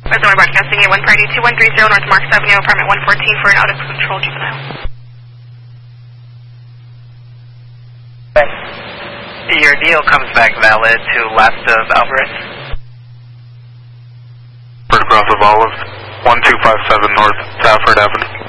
Reservoir broadcasting at 1 party 2130 North Marks Avenue, apartment 114 for an out of control juvenile. Your deal comes back valid to left of Alvarez. Photograph of Olive, 1257 North Stafford Avenue.